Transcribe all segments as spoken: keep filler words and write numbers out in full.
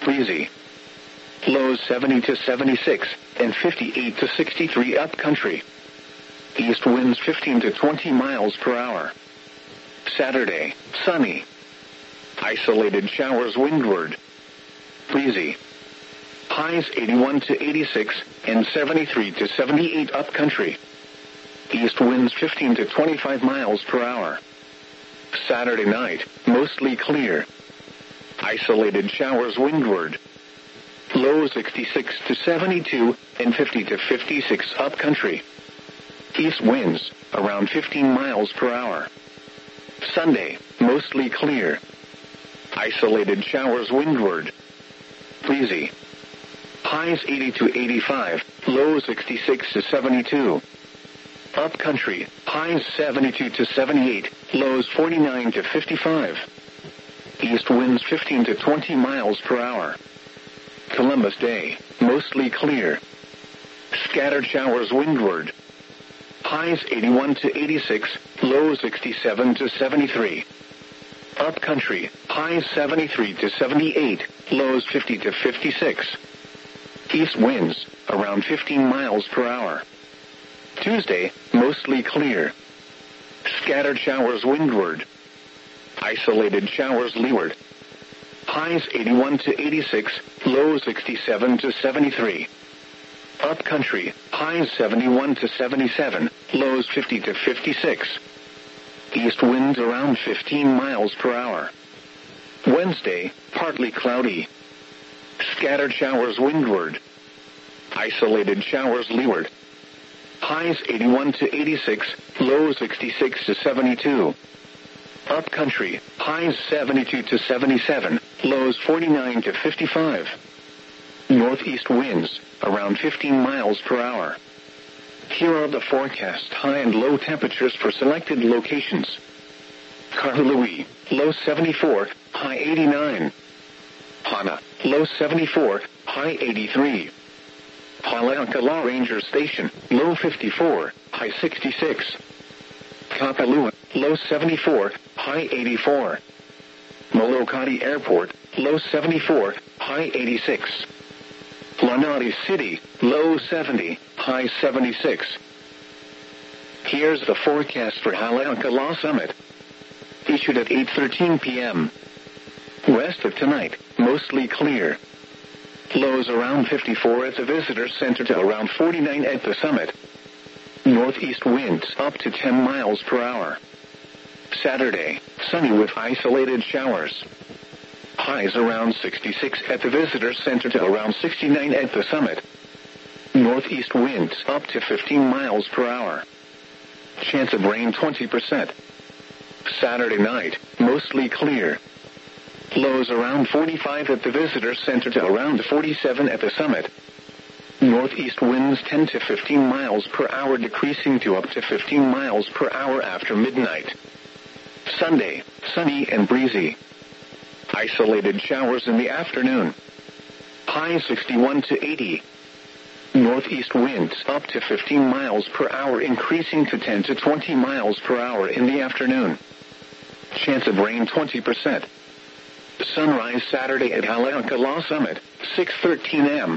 breezy. Lows seventy to seventy-six, and fifty-eight to sixty-three upcountry. East winds fifteen to twenty miles per hour. Saturday, sunny. Isolated showers windward. Breezy. Highs eighty-one to eighty-six, and seventy-three to seventy-eight upcountry. East winds fifteen to twenty-five miles per hour. Saturday night, mostly clear. Isolated showers windward. Low sixty-six to seventy-two, and fifty to fifty-six upcountry. East winds, around fifteen miles per hour. Sunday, mostly clear. Isolated showers windward. Breezy. Highs eighty to eighty-five, low sixty-six to seventy-two. Upcountry, highs seventy-two to seventy-eight, lows forty-nine to fifty-five. East winds fifteen to twenty miles per hour. Columbus Day, mostly clear. Scattered showers windward. Highs eighty-one to eighty-six, lows sixty-seven to seventy-three. Upcountry, highs seventy-three to seventy-eight, lows fifty to fifty-six. East winds, around fifteen miles per hour. Tuesday, mostly clear. Scattered showers windward. Isolated showers leeward. Highs eighty-one to eighty-six, lows sixty-seven to seventy-three. Upcountry, highs seventy-one to seventy-seven, lows fifty to fifty-six. East winds around fifteen miles per hour. Wednesday, partly cloudy. Scattered showers windward. Isolated showers leeward. Highs eighty-one to eighty-six, lows sixty-six to seventy-two. Upcountry, highs seventy-two to seventy-seven, lows forty-nine to fifty-five. Northeast winds, around fifteen miles per hour. Here are the forecast high and low temperatures for selected locations. Kahului, low seventy-four, high eighty-nine. Hana, low seventy-four, high eighty-three. Haleakala Ranger Station, low fifty-four, high sixty-six. Kapalua, low seventy-four, high eighty-four. Molokati Airport, low seventy-four, high eighty-six. Lanai City, low seventy, high seventy-six. Here's the forecast for Haleakala Summit. Issued at eight thirteen p.m. West of tonight, mostly clear. Lows around fifty-four at the Visitor Center to around forty-nine at the summit. Northeast winds up to ten miles per hour. Saturday, sunny with isolated showers. Highs around sixty-six at the Visitor Center to around sixty-nine at the summit. Northeast winds up to fifteen miles per hour. Chance of rain twenty percent. Saturday night, mostly clear. Lows around forty-five at the Visitor Center to around forty-seven at the summit. Northeast winds ten to fifteen miles per hour, decreasing to up to fifteen miles per hour after midnight. Sunday, sunny and breezy. Isolated showers in the afternoon. High sixty-one to eighty. Northeast winds up to fifteen miles per hour, increasing to ten to twenty miles per hour in the afternoon. Chance of rain twenty percent. Sunrise Saturday at Haleakala Summit, six thirteen a.m.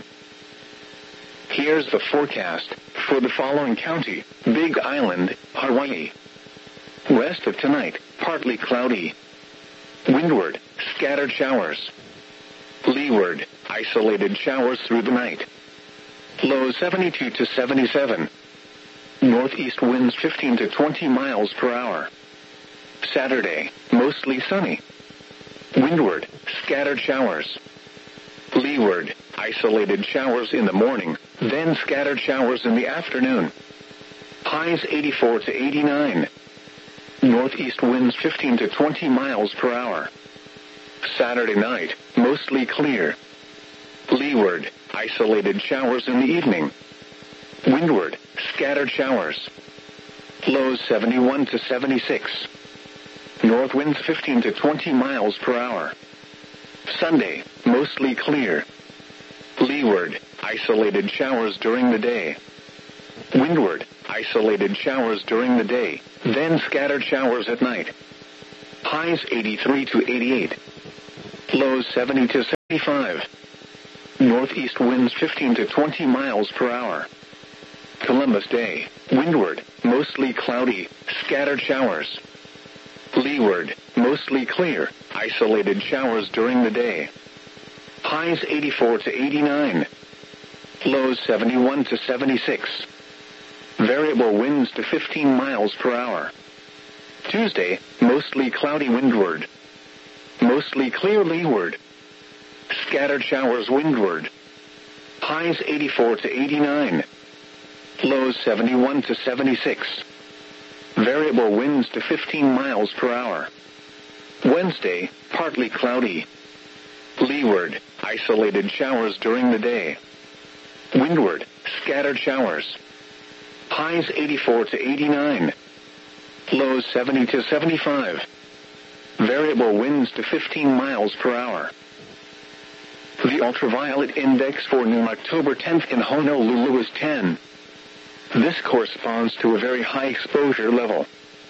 Here's the forecast for the following county: Big Island, Hawaii. West of tonight, partly cloudy. Windward, scattered showers. Leeward, isolated showers through the night. Low seventy-two to seventy-seven. Northeast winds fifteen to twenty miles per hour. Saturday, mostly sunny. Windward, scattered showers. Leeward, isolated showers in the morning, then scattered showers in the afternoon. Highs eighty-four to eighty-nine. Northeast winds fifteen to twenty miles per hour. Saturday night, mostly clear. Leeward, isolated showers in the evening. Windward, scattered showers. Lows seventy-one to seventy-six. North winds fifteen to twenty miles per hour. Sunday, mostly clear. Leeward, isolated showers during the day. Windward, isolated showers during the day, then scattered showers at night. Highs eighty-three to eighty-eight. Lows seventy to seventy-five. Northeast winds fifteen to twenty miles per hour. Columbus Day, windward, mostly cloudy, scattered showers. Leeward, mostly clear, isolated showers during the day. Highs eighty-four to eighty-nine. Lows seventy-one to seventy-six. Variable winds to fifteen miles per hour. Tuesday, mostly cloudy windward. Mostly clear leeward. Scattered showers windward. Highs eighty-four to eighty-nine. Lows seventy-one to seventy-six. Variable winds to fifteen miles per hour. Wednesday, partly cloudy. Leeward, isolated showers during the day. Windward, scattered showers. Highs eighty-four to eighty-nine. Lows seventy to seventy-five. Variable winds to fifteen miles per hour. The ultraviolet index for noon October tenth in Honolulu is ten. This corresponds to a very high exposure level.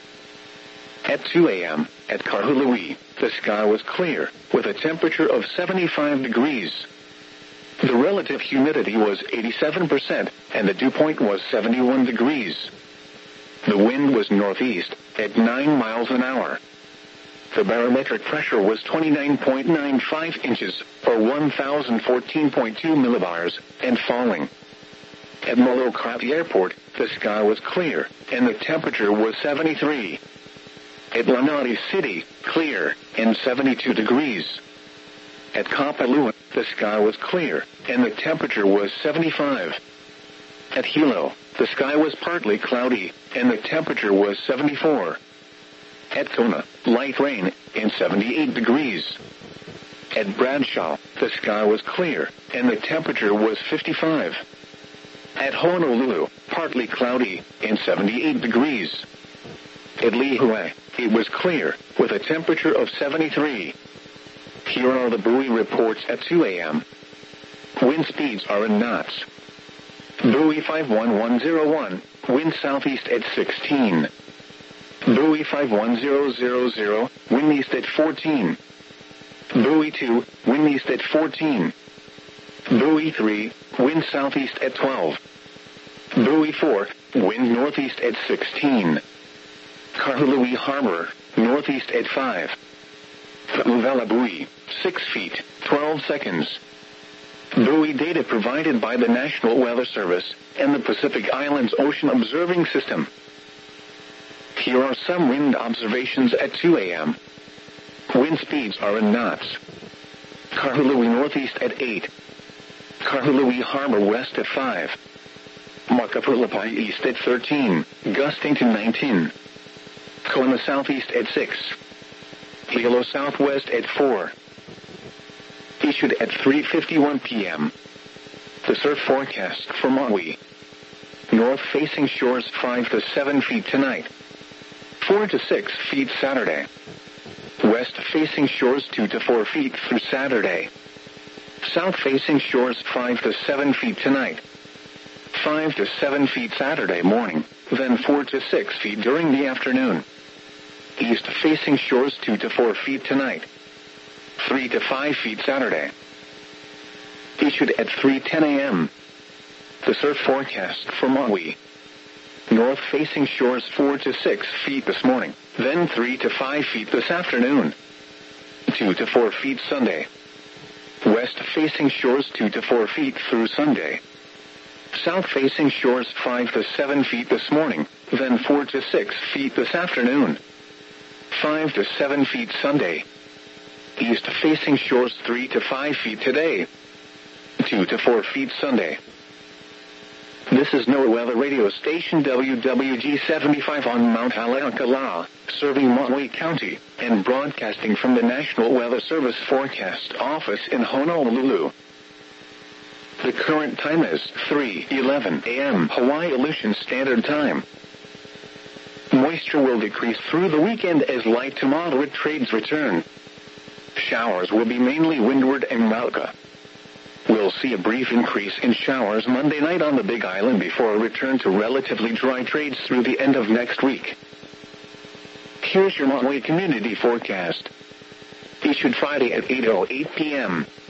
At two a.m., at Kahului, the sky was clear, with a temperature of seventy-five degrees. The relative humidity was eighty-seven percent, and the dew point was seventy-one degrees. The wind was northeast, at nine miles an hour. The barometric pressure was twenty-nine point nine five inches, or one thousand fourteen point two millibars, and falling. At Molokai Airport, the sky was clear, and the temperature was seventy-three. At Lanai City, clear, and seventy-two degrees. At Kapalua, the sky was clear, and the temperature was seventy-five. At Hilo, the sky was partly cloudy, and the temperature was seventy-four. At Kona, light rain, and seventy-eight degrees. At Bradshaw, the sky was clear, and the temperature was fifty-five. At Honolulu, partly cloudy, and seventy-eight degrees. At Lihue, it was clear, with a temperature of seventy-three. Here are the buoy reports at two a.m. Wind speeds are in knots. Buoy five one one zero one, wind southeast at sixteen. Buoy five one zero zero zero, wind east at fourteen. Buoy two, wind east at fourteen. Buoy three, wind southeast at twelve. Buoy four, wind northeast at sixteen. Kahului Harbor, northeast at five. Pu'uvela buoy, six feet, twelve seconds. Buoy data provided by the National Weather Service and the Pacific Islands Ocean Observing System. Here are some wind observations at two a.m. Wind speeds are in knots. Kahului northeast at eight. Kahului Harbor west at five. Makapulapai east at thirteen, gusting to nineteen. Kona southeast at six. Hilo southwest at four. Issued at three fifty-one p.m. The surf forecast for Maui. North-facing shores five to seven feet tonight. four to six feet Saturday. West-facing shores two to four feet through Saturday. South-facing shores five to seven feet tonight. five to seven feet Saturday morning, then four to six feet during the afternoon. East-facing shores two to four feet tonight. three to five feet Saturday. Issued at three ten a.m. The surf forecast for Maui. North-facing shores four to six feet this morning, then three to five feet this afternoon. two to four feet Sunday. West-facing shores two to four feet through Sunday. South-facing shores five to seven feet this morning, then four to six feet this afternoon. five to seven feet Sunday. East-facing shores three to five feet today. two to four feet Sunday. This is NOAA Weather Radio Station W W G seventy-five on Mount Haleakala, serving Maui County, and broadcasting from the National Weather Service Forecast Office in Honolulu. The current time is three eleven a.m. Hawaii Aleutian Standard Time. Moisture will decrease through the weekend as light to moderate trades return. Showers will be mainly windward and Mauka. We'll see a brief increase in showers Monday night on the Big Island before a return to relatively dry trades through the end of next week. Here's your Maui Community Forecast. Issued Friday at eight oh eight p.m.